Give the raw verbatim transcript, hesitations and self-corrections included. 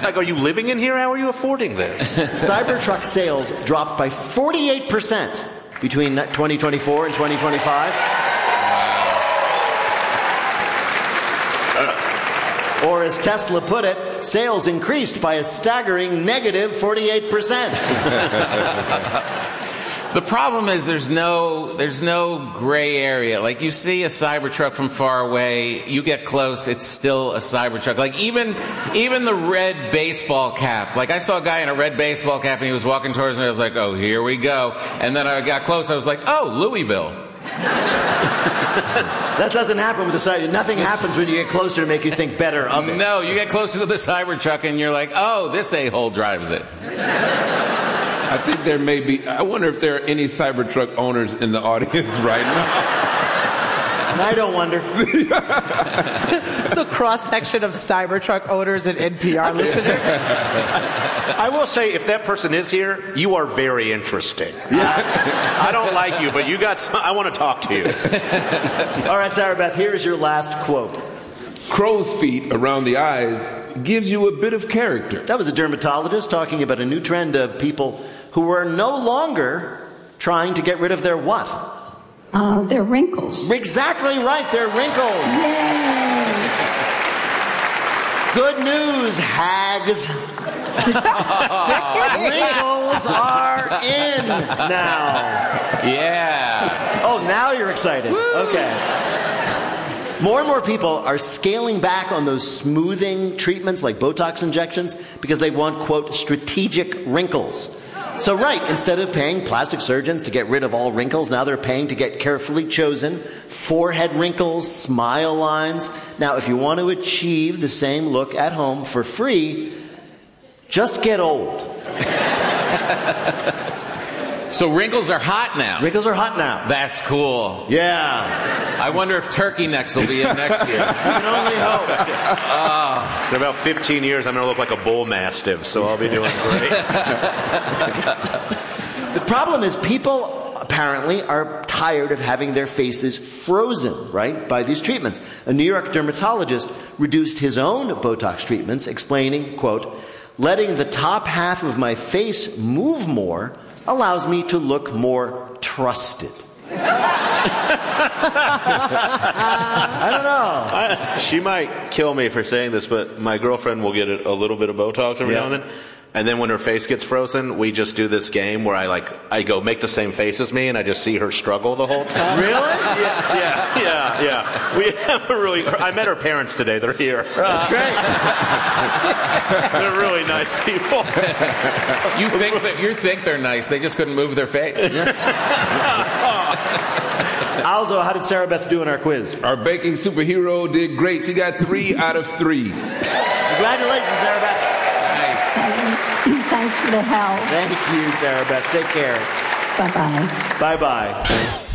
like, are you living in here? How are you affording this? Cybertruck sales dropped by forty-eight percent between twenty twenty-four and twenty twenty-five. Uh, or as Tesla put it, sales increased by a staggering negative forty-eight percent. The problem is there's no there's no gray area. Like, you see a Cybertruck from far away, you get close, it's still a Cybertruck. Like, even even the red baseball cap. Like, I saw a guy in a red baseball cap and he was walking towards me. I was like, oh, here we go. And then I got close. I was like, oh, Louisville. That doesn't happen with the Cybertruck. Nothing happens when you get closer to make you think better of it. No, you get closer to the Cybertruck and you're like, oh, this a-hole drives it. I think there may be, I wonder if there are any Cybertruck owners in the audience right now. And I don't wonder. The cross-section of Cybertruck owners and N P R listeners. I will say, if that person is here, you are very interesting. Yeah. I don't like you, but you got some, I want to talk to you. All right, Sarah Beth, here is your last quote. Crow's feet around the eyes gives you a bit of character. That was a dermatologist talking about a new trend of people who are no longer trying to get rid of their what? Uh, their wrinkles. Exactly right, their wrinkles. Yay! Good news, hags. Wrinkles are in now. Yeah. Oh, now you're excited. Woo. Okay. More and more people are scaling back on those smoothing treatments like Botox injections because they want, quote, strategic wrinkles. So, right, instead of paying plastic surgeons to get rid of all wrinkles, now they're paying to get carefully chosen forehead wrinkles, smile lines. Now, if you want to achieve the same look at home for free, just get old. So wrinkles are hot now. Wrinkles are hot now. That's cool. Yeah. I wonder if turkey necks will be in next year. You can only hope. Uh, in about fifteen years, I'm going to look like a bull mastiff, so I'll be doing great. The problem is people apparently are tired of having their faces frozen, right, by these treatments. A New York dermatologist reduced his own Botox treatments, explaining, quote, letting the top half of my face move more allows me to look more trusted. I don't know. I, she might kill me for saying this, but my girlfriend will get a, a little bit of Botox every Yeah. now and then. And then when her face gets frozen, we just do this game where I like I go make the same face as me, and I just see her struggle the whole time. Really? Yeah, yeah, yeah, yeah. We have a really. I met her parents today. They're here. That's great. They're really nice people. You think that you think they're nice? They just couldn't move their face. Also, how did Sarah Beth do in our quiz? Our baking superhero did great. She got three out of three. Congratulations, Sarah Beth. Thanks for the help. Thank you, Sarah Beth. Take care. Bye-bye. Bye-bye.